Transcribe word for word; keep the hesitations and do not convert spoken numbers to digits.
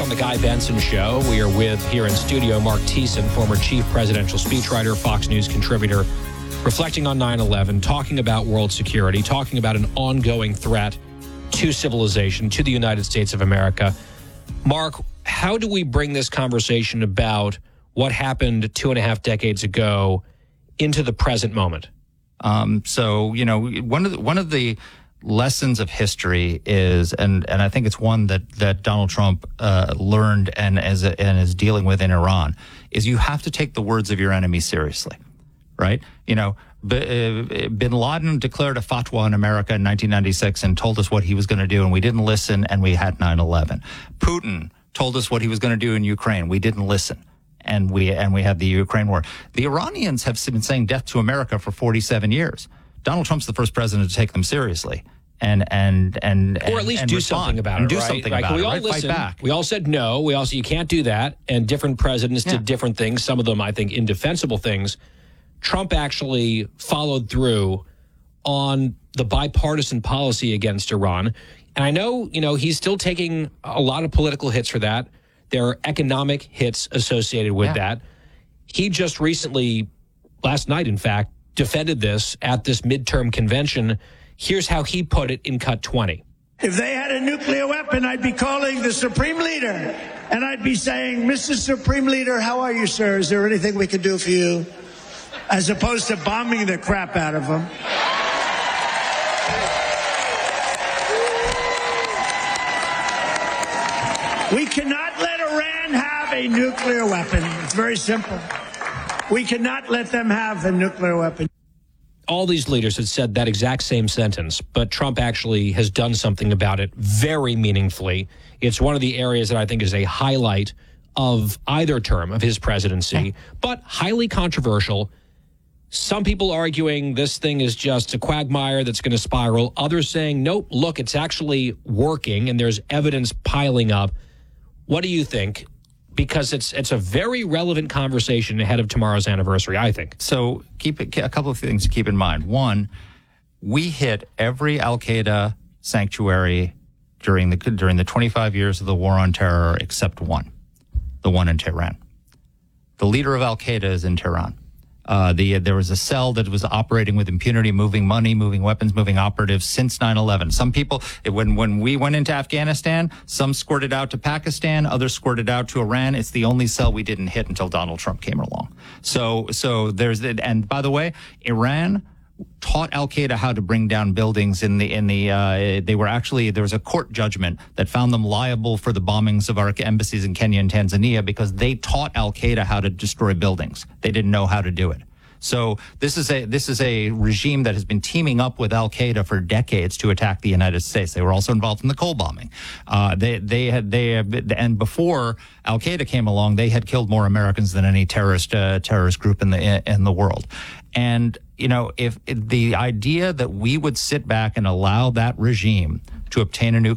on the Guy Benson Show. We are with, here in studio, Mark Thiessen, former chief presidential speechwriter, Fox News contributor, reflecting on nine eleven, talking about world security, talking about an ongoing threat to civilization, to the United States of America. Mark, how do we bring this conversation about what happened two and a half decades ago into the present moment? Um, so, you know, one of the, one of the lessons of history is, and, and I think it's one that, that Donald Trump uh, learned and, as a, and is dealing with in Iran, is you have to take the words of your enemy seriously, right? You know, B- Bin Laden declared a fatwa in America in nineteen ninety-six and told us what he was going to do, and we didn't listen, and we had nine eleven. Putin told us what he was going to do in Ukraine. We didn't listen. And we and we had the Ukraine war. The Iranians have been saying death to America for forty-seven years. Donald Trump's the first president to take them seriously, and and and or at least and do respond, something about and it. Do right? something like, about we it. all Right? listened. Fight back. We all said no. We also you can't do that. And different presidents yeah. did different things. Some of them, I think, indefensible things. Trump actually followed through on the bipartisan policy against Iran, and I know you know he's still taking a lot of political hits for that. There are economic hits associated with yeah. that. He just recently, last night, in fact, defended this at this midterm convention. Here's how he put it in cut twenty. If they had a nuclear weapon, I'd be calling the Supreme Leader, and I'd be saying, Mister Supreme Leader, how are you, sir? Is there anything we can do for you? As opposed to bombing the crap out of them. We cannot let Iran have a nuclear weapon. It's very simple. We cannot let them have a nuclear weapon. All these leaders had said that exact same sentence, but Trump actually has done something about it very meaningfully. It's one of the areas that I think is a highlight of either term of his presidency, but highly controversial. Some people arguing this thing is just a quagmire that's going to spiral. Others saying, nope, look, it's actually working and there's evidence piling up. What do you think? Because it's it's a very relevant conversation ahead of tomorrow's anniversary, I think. So keep it, a couple of things to keep in mind. One, we hit every Al-Qaeda sanctuary during the during the twenty-five years of the war on terror except one, the one in Tehran. The leader of Al-Qaeda is in Tehran. Uh, the, there was a cell that was operating with impunity, moving money, moving weapons, moving operatives since nine eleven. Some people, it, when, when we went into Afghanistan, some squirted out to Pakistan, others squirted out to Iran. It's the only cell we didn't hit until Donald Trump came along. So, so there's, and by the way, Iran taught Al-Qaeda how to bring down buildings in the, in the, uh, they were actually, there was a court judgment that found them liable for the bombings of our embassies in Kenya and Tanzania because they taught Al-Qaeda how to destroy buildings. They didn't know how to do it. So this is a, this is a regime that has been teaming up with Al-Qaeda for decades to attack the United States. They were also involved in the Cole bombing. Uh, they, they had, they, and before Al-Qaeda came along, they had killed more Americans than any terrorist, uh, terrorist group in the, in the world. And, you know, if the idea that we would sit back and allow that regime to obtain a nuclear